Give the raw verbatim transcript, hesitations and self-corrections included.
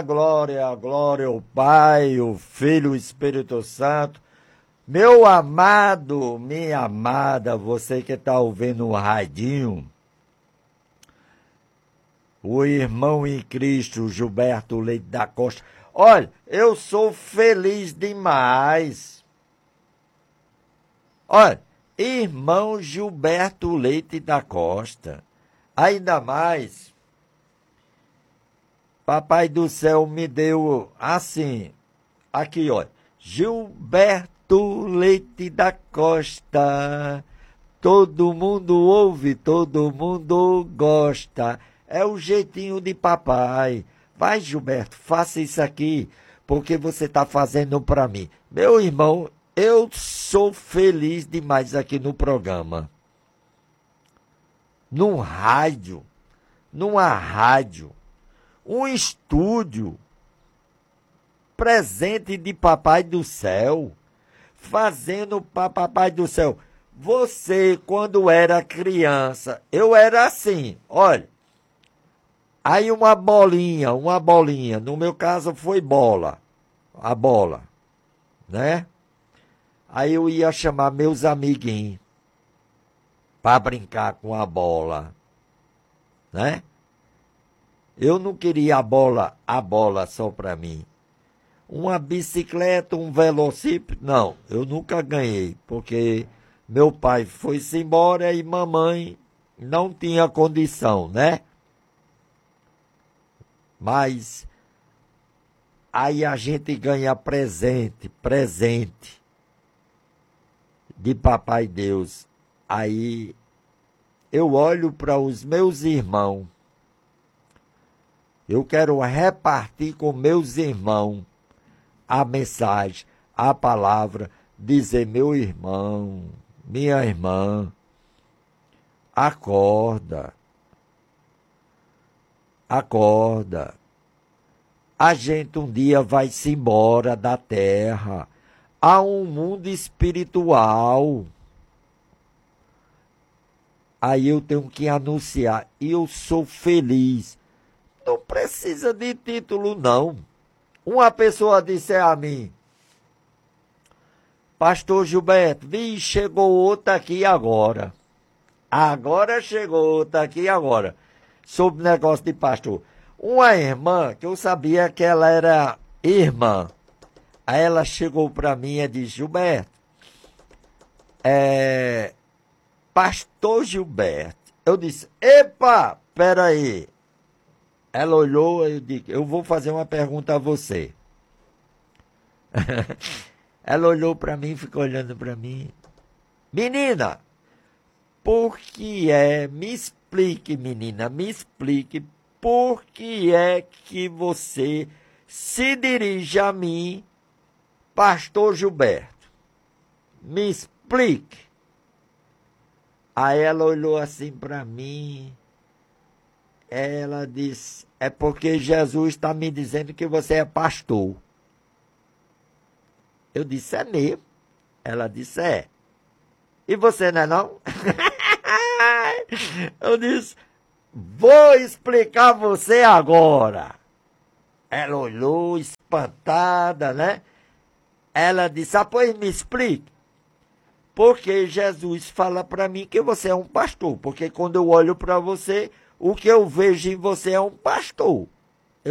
Glória, glória ao Pai, o Filho e o Espírito Santo. Meu amado, minha amada, você que está ouvindo o radinho, o irmão em Cristo, Gilberto Leite da Costa. Olha, eu sou feliz demais. Olha, irmão Gilberto Leite da Costa, ainda mais... Papai do céu me deu assim, aqui ó, Gilberto Leite da Costa, todo mundo ouve, todo mundo gosta, é o jeitinho de papai. Vai, Gilberto, faça isso aqui, porque você está fazendo para mim. Meu irmão, eu sou feliz demais aqui no programa. Num rádio, numa rádio. Um estúdio, presente de Papai do Céu, fazendo para Papai do Céu. Você, quando era criança, eu era assim, olha, aí uma bolinha, uma bolinha, no meu caso foi bola, a bola, né? Aí eu ia chamar meus amiguinhos para brincar com a bola, né? Eu não queria a bola, a bola só para mim. Uma bicicleta, um velocípede, não, eu nunca ganhei, porque meu pai foi-se embora e mamãe não tinha condição, né? Mas aí a gente ganha presente, presente de Papai Deus. Aí eu olho para os meus irmãos. Eu quero repartir com meus irmãos a mensagem, a palavra, dizer, meu irmão, minha irmã, acorda, acorda. A gente um dia vai se embora da terra, há um mundo espiritual. Aí eu tenho que anunciar, e eu sou feliz. Não precisa de título, não. Uma pessoa disse a mim, Pastor Gilberto, vi, chegou outra aqui agora. Agora chegou outra aqui agora. Sobre o negócio de pastor. Uma irmã, que eu sabia que ela era irmã. Aí ela chegou para mim e disse, Gilberto, é... Pastor Gilberto. Eu disse, epa, peraí. Ela olhou e eu disse, eu vou fazer uma pergunta a você. Ela olhou para mim, ficou olhando para mim. Menina, por que é, me explique, menina, me explique, por que é que você se dirige a mim, Pastor Gilberto? Me explique. Aí ela olhou assim para mim. Ela disse, é porque Jesus está me dizendo que você é pastor. Eu disse, é mesmo? Ela disse, é. E você não é não? Eu disse, vou explicar a você agora. Ela olhou espantada, né? Ela disse, ah, pois me explique. Porque Jesus fala para mim que você é um pastor. Porque quando eu olho para você... O que eu vejo em você é um pastor.